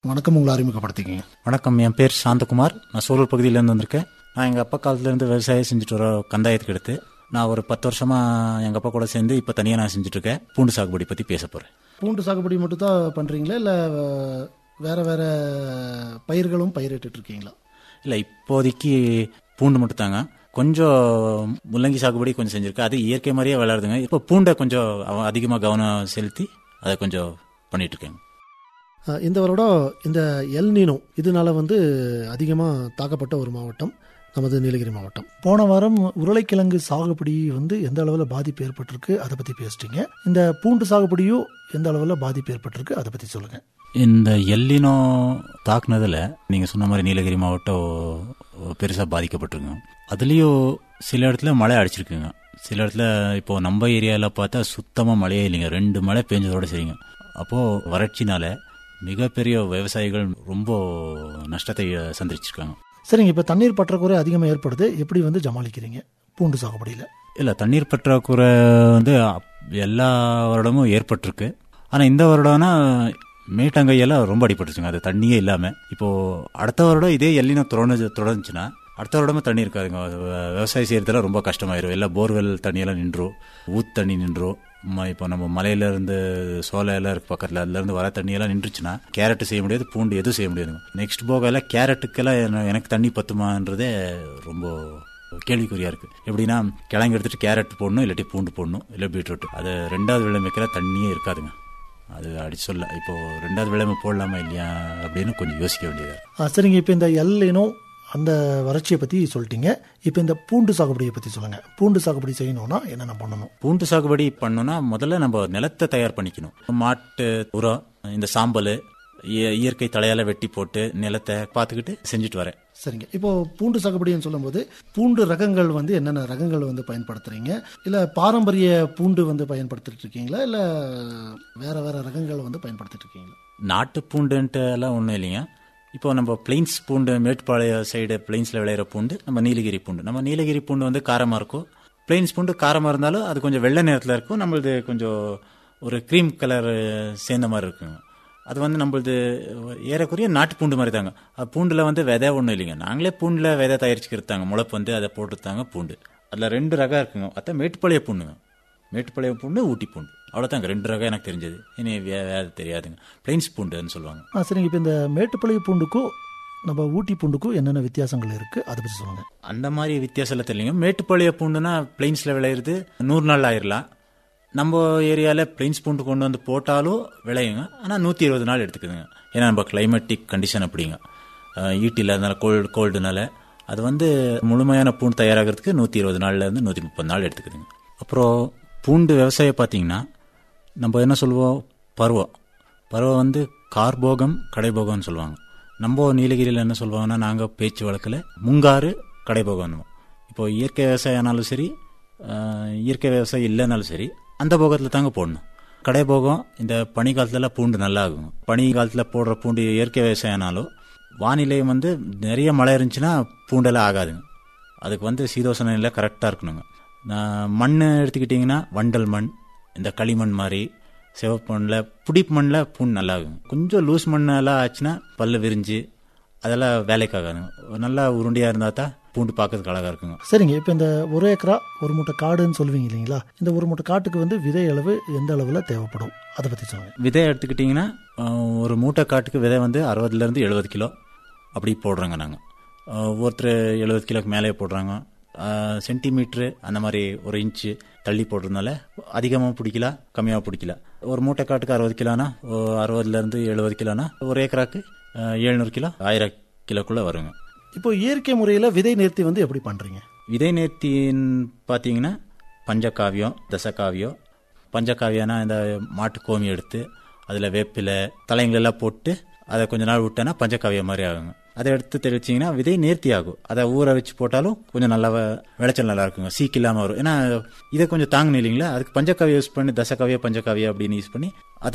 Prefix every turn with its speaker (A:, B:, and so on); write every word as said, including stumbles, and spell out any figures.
A: வணக்கம், உங்களை அறிமுகப்படுத்திக்கிங்க.
B: வணக்கம், என் பேர் சாந்தகுமார். நான் சூலூர் பகுதியிலேருந்து வந்திருக்கேன். நான் எங்கள் அப்பா காலத்துலேருந்து விவசாயம் செஞ்சுட்டு வர கந்தாயத்துக்கு எடுத்து நான் ஒரு பத்து வருஷமாக எங்கள் அப்பா கூட சேர்ந்து இப்போ தனியாக நான் செஞ்சுட்ருக்கேன். பூண்டு சாகுபடி பற்றி பேச போகிறேன்.
A: பூண்டு சாகுபடி மட்டும் தான் பண்ணுறீங்களா, இல்லை வேறு வேறு பயிர்களும் பயிரிட்டு இருக்கீங்களா?
B: இல்லை, இப்போதைக்கு பூண்டு மட்டும் தாங்க. கொஞ்சம் முள்ளங்கி சாகுபடி கொஞ்சம் செஞ்சுருக்கேன். அது இயற்கை மாதிரியே விளையாடுதுங்க. இப்போ பூண்டை கொஞ்சம் அதிகமாக கவனம் செலுத்தி அதை கொஞ்சம் பண்ணிகிட்ருக்கேங்க.
A: இந்த வருடம் இந்த எல் நீனோ இதனால வந்து அதிகமாக தாக்கப்பட்ட ஒரு மாவட்டம் நமது நீலகிரி மாவட்டம். போன வாரம் உருளைக்கிழங்கு சாகுபடி வந்து எந்த அளவில் பாதிப்பு ஏற்பட்டிருக்கு அதை பற்றி பேசிட்டீங்க. இந்த பூண்டு சாகுபடியும் எந்த அளவில் பாதிப்பு ஏற்பட்டிருக்கு அதை பற்றி சொல்லுங்கள்.
B: இந்த எல்லினோ தாக்குனதில் நீங்கள் சொன்ன மாதிரி நீலகிரி மாவட்டம் பெருசாக பாதிக்கப்பட்டிருக்குங்க. அதுலேயும் சில இடத்துல மழை அடிச்சிருக்குங்க. சில இடத்துல இப்போது நம்ம ஏரியாவில் பார்த்தா சுத்தமாக மழையே இல்லைங்க. ரெண்டு மழை பெஞ்சதோட சரிங்க. அப்போது வறட்சினால மிகப்பெரிய விவசாயிகள் ரொம்ப நஷ்டத்தை சந்திச்சிருக்காங்க.
A: சரிங்க, இப்போ தண்ணீர் பற்றாக்குறை அதிகமாக ஏற்படுது, எப்படி வந்து ஜமாளிக்கிறீங்க பூண்டு சாகுபடியில்?
B: இல்லை, தண்ணீர் பற்றாக்குறை வந்து எல்லா வருடமும் ஏற்பட்டிருக்கு. ஆனால் இந்த வருடம்னா மேட்டாங்கையெல்லாம் ரொம்ப அடிபட்டுருச்சுங்க. அது தண்ணியே இல்லாமல். இப்போது அடுத்த வருடம் இதே எல்லினோ தொடர்ந்து தொடர்ந்துச்சுன்னா அடுத்த வருடமும் தண்ணி இருக்காதுங்க. விவசாயம் செய்கிறதுல ரொம்ப கஷ்டமாயிரும். எல்லாம் போர்வெல் தண்ணியெல்லாம் நின்றும், ஊத்து தண்ணி நின்றும். இப்போ நம்ம மலையிலேருந்து சோலை எல்லாம் இருக்கு பக்கத்தில், அதுலேருந்து வர தண்ணியெல்லாம் நின்றுச்சுன்னா கேரட்டு செய்ய முடியாது, பூண்டு எதுவும் செய்ய முடியாதுங்க. நெக்ஸ்ட் போகலாம் கேரட்டுக்கெல்லாம் எனக்கு தண்ணி பத்துமான்றதே ரொம்ப கேள்விக்குறியாக இருக்குது. எப்படின்னா கிழங்கு எடுத்துகிட்டு கேரட் போடணும், இல்லாட்டி பூண்டு போடணும், இல்லை பீட்ரூட். அது ரெண்டாவது விளைமைக்கிற தண்ணியே இருக்காதுங்க. அது அடிச்சு சொல்ல இப்போது ரெண்டாவது விளைமை போடலாமா இல்லையா அப்படின்னு கொஞ்சம் யோசிக்க வேண்டியது.
A: சரிங்க, இப்போ இந்த எல்லினோ அந்த வறட்சியை பற்றி சொல்லிட்டீங்க. இப்போ இந்த பூண்டு சாகுபடியை பற்றி சொல்லுங்கள். பூண்டு சாகுபடி செய்யணும்னா என்னென்ன பண்ணணும்?
B: பூண்டு சாகுபடி பண்ணணும்னா முதல்ல நம்ம நிலத்தை தயார் பண்ணிக்கணும். மாட்டு உரம், இந்த சாம்பல், இயற்கை தலையால் வெட்டி போட்டு நிலத்தை பார்த்துக்கிட்டு செஞ்சுட்டு வரேன்.
A: சரிங்க, இப்போ பூண்டு சாகுபடின்னு சொல்லும்போது பூண்டு ரகங்கள் வந்து என்னென்ன ரகங்கள் வந்து பயன்படுத்துறீங்க? இல்லை பாரம்பரிய பூண்டு வந்து பயன்படுத்திட்டு இருக்கீங்களா, இல்லை வேற வேற ரகங்கள் வந்து பயன்படுத்திட்டு இருக்கீங்களா?
B: நாட்டு பூண்டுன்ட்டு எல்லாம் ஒன்றும் இல்லைங்க. இப்போ நம்ம பிளைன்ஸ் பூண்டு, மேட்டுப்பாளைய சைடு பிளைன்ஸில் விளையிற பூண்டு, நம்ம நீலகிரி பூண்டு. நம்ம நீலகிரி பூண்டு வந்து காரமாக இருக்கும். பிளைன்ஸ் பூண்டு காரமாக இருந்தாலும் அது கொஞ்சம் வெள்ளை நேரத்தில் இருக்கும். நம்மளது கொஞ்சம் ஒரு க்ரீம் கலர் சேர்ந்த மாதிரி இருக்குங்க. அது வந்து நம்மளது ஏறக்குறைய நாட்டு பூண்டு மாதிரி தாங்க. பூண்டில் வந்து விதை ஒன்றும் இல்லைங்க. நாங்களே பூண்டில் விதை தயாரிச்சுக்கிறதாங்க. முளைப்பு வந்து அதை போட்டுருத்தாங்க பூண்டு. அதில் ரெண்டு ரகம் இருக்குங்க. அதான் மேட்டுப்பாளைய பூண்டுங்க. மேட்டுப்பாளைய பூண்டு, ஊட்டி பூண்டு, அவ்வளோதாங்க ரெண்டு ரகம் எனக்கு தெரிஞ்சது. இனி வே வேறு தெரியாதுங்க. பிளைன்ஸ் பூண்டுன்னு சொல்லுவாங்க.
A: ஆ சரிங்க, இப்போ இந்த மேட்டுப்பாளைய பூண்டுக்கும் நம்ம ஊட்டி பூண்டுக்கும் என்னென்ன வித்தியாசங்கள் இருக்குது அதை பற்றி சொல்லுங்கள்.
B: அந்த மாதிரி வித்தியாசம் தெரியலைங்க. மேட்டுப்பாளைய பூண்டுனா பிளைன்ஸில் விளையிறது நூறு நாள் ஆயிடலாம். நம்ம ஏரியாவில் பிளைன்ஸ் பூண்டு கொண்டு வந்து போட்டாலும் விளையுங்க. ஆனால் நூற்றி இருபது நாள் எடுத்துக்குதுங்க. ஏன்னா நம்ம கிளைமேட்டிக் கண்டிஷன் அப்படிங்க. ஈட்டி இல்லாதனால, கோல்டு கோல்டுனால அது வந்து முழுமையான பூண்டு தயாராகிறதுக்கு நூற்றி இருபது நாள்லேருந்து நூற்றி முப்பது நாள் எடுத்துக்குதுங்க. அப்புறம் பூண்டு விவசாயம் பார்த்தீங்கன்னா நம்ம என்ன சொல்லுவோம், பருவம் பருவம் வந்து கார்போகம், கடைபோகம்னு சொல்லுவாங்க. நம்ம நீலகிரியில் என்ன சொல்லுவாங்கன்னா நாங்கள் பேச்சு வழக்கில் முங்காறு, கடைபோகம். இப்போ இயற்கை விவசாயம் ஆனாலும் சரி, இயற்கை விவசாயம் இல்லைனாலும் சரி, அந்த போகத்தில் தாங்க போடணும். கடைபோகம் இந்த பனி காலத்தில் பூண்டு நல்லா ஆகுங்க. பனி காலத்தில் போடுற பூண்டு இயற்கை விவசாயம் ஆனாலும் வானிலையும் வந்து நிறைய மழை இருந்துச்சுன்னா பூண்டெல்லாம் ஆகாதுங்க. அதுக்கு வந்து சீதோசன நிலை கரெக்டாக இருக்கணுங்க. மண் எடுத்துக்கிட்டிங்கன்னா வண்டல் மண், இந்த களிமண் மாதிரி சிவப்பு மண்ணில், புடிப்பு மண்ணில் பூண்டு நல்லா ஆகுங்க. கொஞ்சம் லூஸ் மண்ணெல்லாம் ஆச்சுன்னா பல்லு விரிஞ்சு அதெல்லாம் வேலைக்காகாதுங்க. நல்லா உருண்டையாக இருந்தால் தான் பூண்டு பார்க்கறதுக்கு அழகாக இருக்குங்க.
A: சரிங்க, இப்போ இந்த ஒரு ஏக்கரா ஒரு மூட்டை காடுன்னு சொல்லுவீங்க இல்லைங்களா, இந்த ஒரு மூட்டை காட்டுக்கு வந்து விதை அளவு எந்த அளவில் தேவைப்படும் அதை பற்றி சொல்லுங்கள்.
B: விதை எடுத்துக்கிட்டிங்கன்னா ஒரு மூட்டை காட்டுக்கு விதை வந்து அறுபதுலேருந்து எழுபது கிலோ அப்படி போடுறோங்க நாங்கள். ஒருத்தர் எழுபது கிலோக்கு மேலே போடுறாங்க. சென்டிமீட்ரு அந்த மாதிரி ஒரு இன்ச்சு தள்ளி போடுறதுனால அதிகமாக பிடிக்கல, கம்மியாக பிடிக்கல. ஒரு மூட்டை காட்டுக்கு அறுபது கிலோனா, அறுபதுலேருந்து எழுபது கிலோனா ஒரு ஏக்கராக்கு எழுநூறு கிலோ ஆயிரம் கிலோக்குள்ளே வருங்க.
A: இப்போ இயற்கை முறையில் விதை நேர்த்தி வந்து எப்படி பண்ணுறீங்க?
B: விதை நேர்த்தின்னு பார்த்தீங்கன்னா பஞ்சகாவியம், தசகாவியம். பஞ்சகாவியம்னா இந்த மாட்டு கோமி எடுத்து அதில் வேப்பிலை தலைங்களெல்லாம் போட்டு அதை கொஞ்ச நாள் விட்டோன்னா பஞ்சகாவியம் மாதிரி ஆகுங்க. அதை எடுத்து தெளிச்சிங்கன்னா விதை நேர்த்தி ஆகும். அதை ஊற வச்சு போட்டாலும் கொஞ்சம் நல்லா விளைச்சல் நல்லா இருக்குங்க. சீக்கு இல்லாமல் வரும். ஏன்னா இதை கொஞ்சம் தாங்கணும் இல்லைங்களா, அதுக்கு பஞ்சகாவியம் யூஸ் பண்ணி தசகாவியம், பஞ்சகாவியம் அப்படின்னு யூஸ் பண்ணி அதை